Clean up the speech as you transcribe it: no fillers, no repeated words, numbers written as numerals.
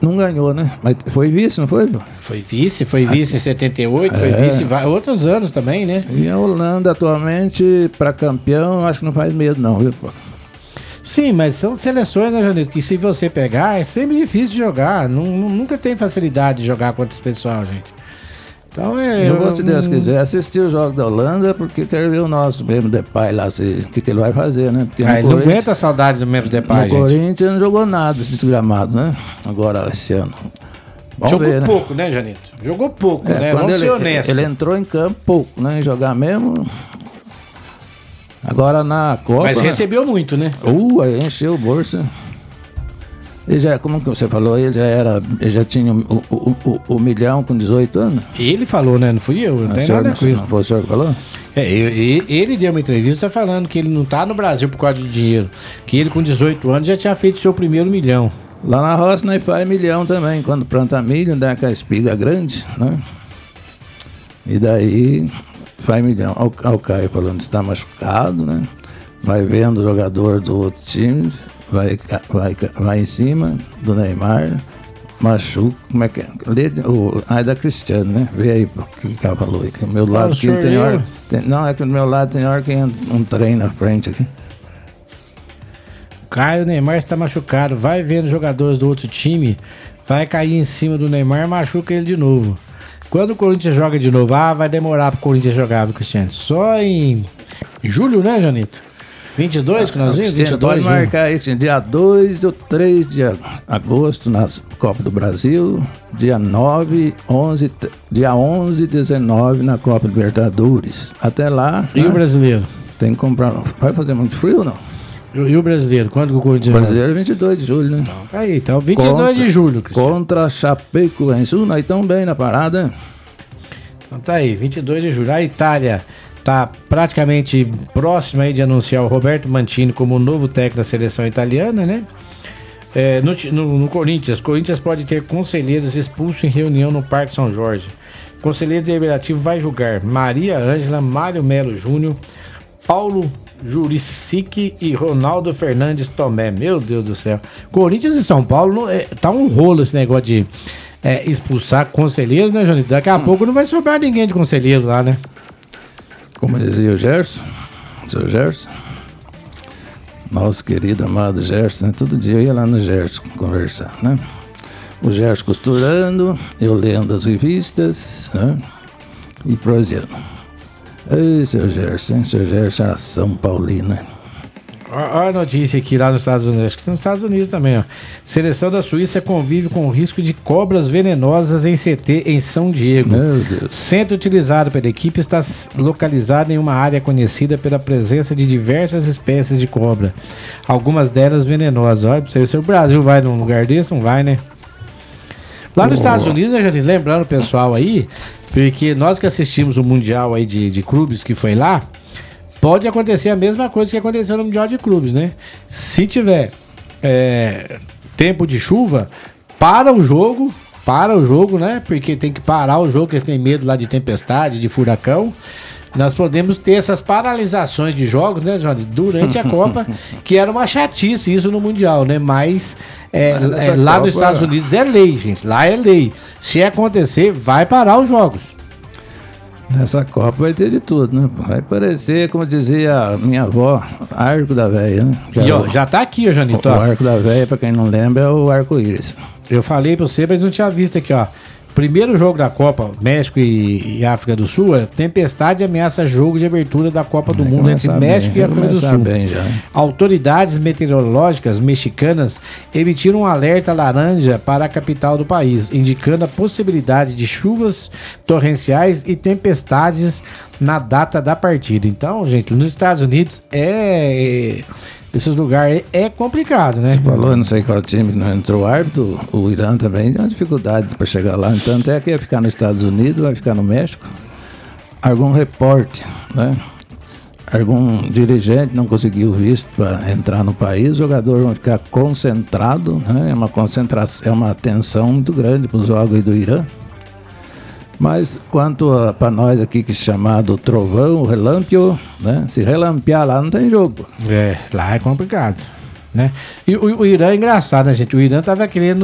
não ganhou, né? Mas foi vice, não foi? Foi vice em 78, foi vice outros anos também, né? E a Holanda, atualmente, para campeão, acho que não faz medo, não, viu, pô? Sim, mas são seleções, né, Janito? Que se você pegar, é sempre difícil de jogar. Nunca tem facilidade de jogar contra esse pessoal, gente. Então eu vou, se Deus quiser, assistir os jogos da Holanda, porque quero ver o nosso mesmo Depay lá, o que ele vai fazer, né? Porque ele não aguenta a saudade do mesmo Depay, gente. O Corinthians não jogou nada desse gramado, né? Agora, esse ano. Jogou ver, pouco, né, Janito? Jogou pouco, né? Vamos ser honestos. Ele entrou em campo pouco, né? Em jogar mesmo. Agora na Copa... Mas recebeu muito, né? Aí encheu o bolso. Ele já, como que você falou, ele já tinha o milhão com 18 anos? Ele falou, né? Não fui eu, não tem nada com isso. Não foi o senhor que falou? Ele deu uma entrevista falando que ele não tá no Brasil por causa de dinheiro. Que ele com 18 anos já tinha feito seu primeiro milhão. Lá na roça nós faz milhão também. Quando planta milho, dá aquela espiga grande, né? E daí faz milhão. Olha o Caio falando que está machucado, né? Vai vendo o jogador do outro time... Vai em cima do Neymar, machuca, como é que é? É da Cristiano, né? Vê aí o que ela falou aí. Que o meu lado aqui tem hora. Não, é que do meu lado tem hora que entra um trem na frente aqui. Caio, Neymar está machucado. Vai vendo jogadores do outro time, vai cair em cima do Neymar, machuca ele de novo. Quando o Corinthians joga de novo, vai demorar pro Corinthians jogar, Cristiano. Só em julho, né, Janito? 22 que nós vimos? 22, pode marcar aí, dia 2 ou 3 de agosto na Copa do Brasil, dia 9, 11, dia 11 e 19 na Copa Libertadores. Até lá... E o brasileiro? Tem que comprar... Vai fazer muito frio ou não? E o brasileiro? Quando que o Corinthians vai? O brasileiro é 22 de julho, né? Não, aí, então 22 de julho, Cristiano. Contra Chapecoense. Nós estamos bem na parada, hein? Então tá aí, 22 de julho. A Itália... Tá praticamente próximo aí de anunciar o Roberto Mantini como o novo técnico da seleção italiana, né? No Corinthians pode ter conselheiros expulsos em reunião no Parque São Jorge. O conselheiro deliberativo vai julgar Maria Ângela, Mário Melo Júnior, Paulo Juricic e Ronaldo Fernandes Tomé. Meu Deus do céu. Corinthians e São Paulo, tá um rolo esse negócio de expulsar conselheiros, né, Johnny? Daqui a pouco não vai sobrar ninguém de conselheiro lá, né? Como dizia o Gerson, seu Gerson, nosso querido amado Gerson, né? Todo dia eu ia lá no Gerson conversar, né? O Gerson costurando, eu lendo as revistas, né? E prosseando. Ei, seu Gerson, hein? Seu Gerson era São Paulino, né? Olha a notícia aqui lá nos Estados Unidos, acho que nos Estados Unidos também, ó. Seleção da Suíça convive com o risco de cobras venenosas em CT em São Diego. Meu Deus. Centro utilizado pela equipe está localizado em uma área conhecida pela presença de diversas espécies de cobra, algumas delas venenosas. Olha, se o Brasil vai num lugar desse, não vai, né? Lá nos Estados Unidos, né, gente, lembrando o pessoal aí, porque nós que assistimos o Mundial aí de clubes que foi lá, pode acontecer a mesma coisa que aconteceu no Mundial de Clubes, né? Se tiver tempo de chuva, para o jogo, né? Porque tem que parar o jogo, porque eles têm medo lá de tempestade, de furacão. Nós podemos ter essas paralisações de jogos, né, Johnny? Durante a Copa, que era uma chatice isso no Mundial, né? Mas lá nos Estados Unidos é lei, gente. Lá é lei. Se acontecer, vai parar os jogos. Nessa Copa vai ter de tudo, né? Vai parecer, como dizia a minha avó, arco da véia, né? E ó, já tá aqui, ó, Janito. O arco da véia, pra quem não lembra, é o arco-íris. Eu falei pra você, mas não tinha visto aqui, ó. Primeiro jogo da Copa, México e África do Sul, tempestade ameaça jogo de abertura da Copa do Mundo entre México e África do Sul. Autoridades meteorológicas mexicanas emitiram um alerta laranja para a capital do país, indicando a possibilidade de chuvas torrenciais e tempestades na data da partida. Então, gente, nos Estados Unidos esses lugares é complicado, né? Você falou, eu não sei qual time que não entrou árbitro, o Irã também tem uma dificuldade para chegar lá. Então, até que ia ficar nos Estados Unidos, vai ficar no México. Algum repórter, né? Algum dirigente não conseguiu visto para entrar no país, os jogadores vão ficar concentrados, né? É uma concentração, é uma tensão muito grande para os jogos do Irã. Mas quanto para nós aqui que é chamado trovão, relâmpago, né? Se relampear lá não tem jogo. Lá é complicado, né? E o Irã é engraçado, né, gente? O Irã tava querendo